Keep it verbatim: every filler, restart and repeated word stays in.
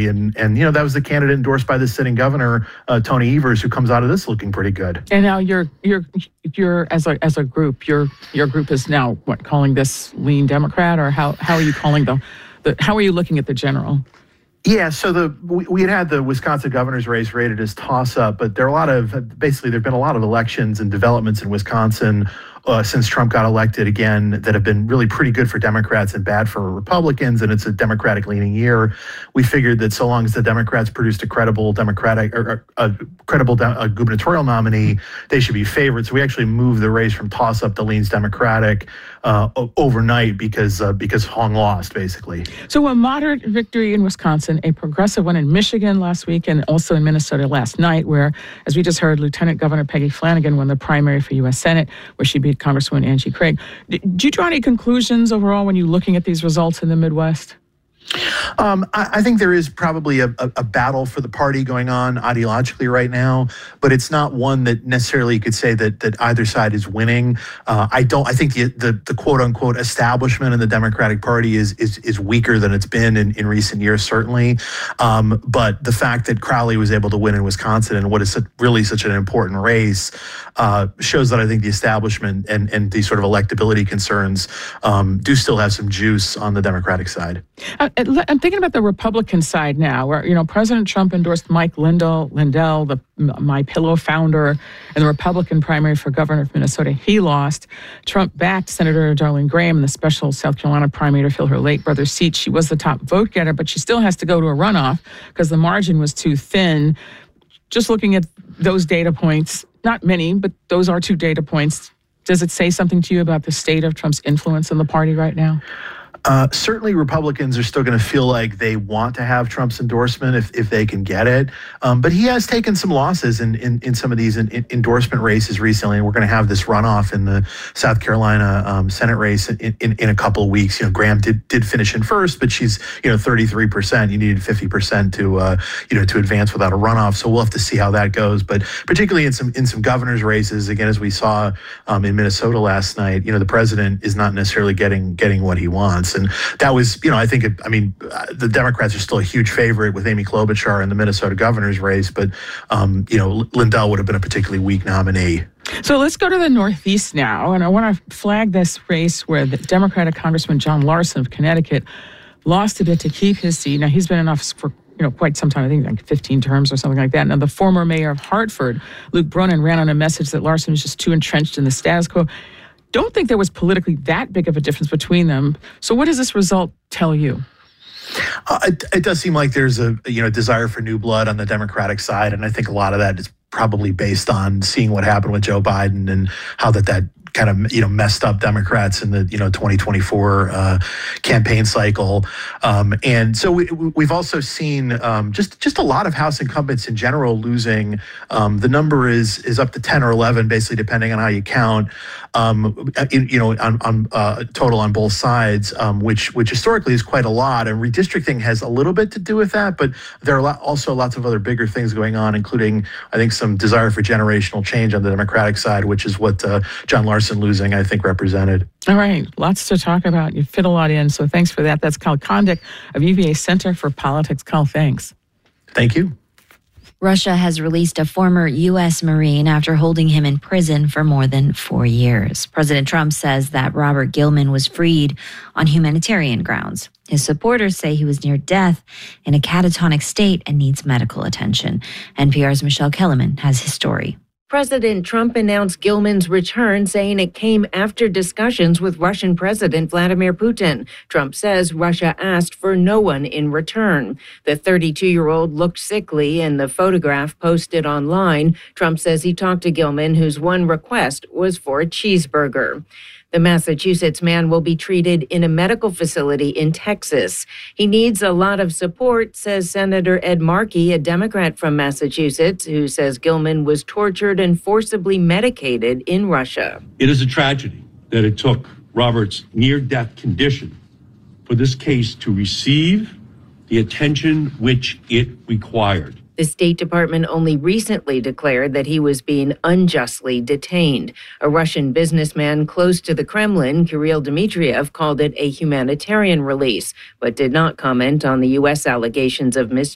party. And, and you know, that was the candidate endorsed by the sitting governor, uh, Tony Evers, who comes out of this looking pretty good. And now you're, you're, you're as a as a group, your your group is now, what, calling this lean Democrat? Or how, how are you calling the, the, how are you looking at the general? Yeah, so the we, we had had the Wisconsin governor's race rated as toss-up, but there are a lot of, basically there have been a lot of elections and developments in Wisconsin uh, since Trump got elected again that have been really pretty good for Democrats and bad for Republicans, and it's a Democratic-leaning year. We figured that so long as the Democrats produced a credible Democratic or a credible de- a gubernatorial nominee, they should be favored. So we actually moved the race from toss-up to leans Democratic uh, overnight because uh, because Hong lost, basically. So a moderate victory in Wisconsin, a progressive one in Michigan last week, and also in Minnesota last night, where, as we just heard, Lieutenant Governor Peggy Flanagan won the primary for U S Senate, where she beat Congresswoman Angie Craig. Did you draw any conclusions overall when you're looking at these results in the Midwest? Um, I, I think there is probably a, a, a battle for the party going on ideologically right now, but it's not one that necessarily you could say that that either side is winning. Uh, I don't. I think the, the the quote unquote establishment in the Democratic Party is is is weaker than it's been in, in recent years, certainly. Um, but the fact that Crowley was able to win in Wisconsin and what is really such an important race uh, shows that I think the establishment and and these sort of electability concerns um, do still have some juice on the Democratic side. Uh, I'm thinking about the Republican side now, where, you know, President Trump endorsed Mike Lindell, Lindell, the My Pillow founder, in the Republican primary for governor of Minnesota. He lost. Trump backed Senator Darlene Graham in the special South Carolina primary to fill her late brother's seat. She was the top vote getter, but she still has to go to a runoff because the margin was too thin. Just looking at those data points, not many, but those are two data points. Does it say something to you about the state of Trump's influence in the party right now? Uh, certainly Republicans are still going to feel like they want to have Trump's endorsement if, if they can get it. Um, but he has taken some losses in, in, in some of these in, in endorsement races recently. And we're going to have this runoff in the South Carolina um, Senate race in, in, in a couple of weeks. You know, Graham did did finish in first, but she's, you know, thirty-three percent. You needed fifty percent to, uh, you know, to advance without a runoff. So we'll have to see how that goes. But particularly in some in some governor's races, again, as we saw um, in Minnesota last night, you know, the president is not necessarily getting getting what he wants. And that was, you know, I think, it, I mean, uh, the Democrats are still a huge favorite with Amy Klobuchar in the Minnesota governor's race, but, um, you know, Lindell would have been a particularly weak nominee. So let's go to the Northeast now, and I want to flag this race where the Democratic Congressman John Larson of Connecticut lost a bit to keep his seat. Now, he's been in office for you know, quite some time, I think like fifteen terms or something like that. Now, the former mayor of Hartford, Luke Brunnen, ran on a message that Larson was just too entrenched in the status quo. Don't think there was politically that big of a difference between them. So what does this result tell you? Uh, it, it does seem like there's a you know desire for new blood on the Democratic side, and I think a lot of that is probably based on seeing what happened with Joe Biden and how that that kind of you know messed up Democrats in the you know twenty twenty-four uh, campaign cycle, um, and so we, we've also seen um, just just a lot of House incumbents in general losing. Um, the number is is up to ten or eleven, basically depending on how you count. Um, in, you know, on, on uh, total on both sides, um, which which historically is quite a lot, and redistricting has a little bit to do with that. But there are lot, also lots of other bigger things going on, including I think some desire for generational change on the Democratic side, which is what uh, John Larson losing, I think, represented. All right, lots to talk about. You fit a lot in, so thanks for that. That's Kyle Kondik of U V A Center for Politics. Kyle, thanks. Thank you. Russia has released a former U S Marine after holding him in prison for more than four years. President Trump says that Robert Gilman was freed on humanitarian grounds. His supporters say he was near death in a catatonic state and needs medical attention. N P R's Michelle Kellerman has his story. President Trump announced Gilman's return, saying it came after discussions with Russian President Vladimir Putin. Trump says Russia asked for no one in return. The thirty-two-year-old looked sickly in the photograph posted online. Trump says he talked to Gilman, whose one request was for a cheeseburger. The Massachusetts man will be treated in a medical facility in Texas. He needs a lot of support, says Senator Ed Markey, a Democrat from Massachusetts, who says Gilman was tortured and forcibly medicated in Russia. It is a tragedy that it took Robert's near-death condition for this case to receive the attention which it required. The State Department only recently declared that he was being unjustly detained. A Russian businessman close to the Kremlin, Kirill Dmitriev, called it a humanitarian release, but did not comment on the U S allegations of mis-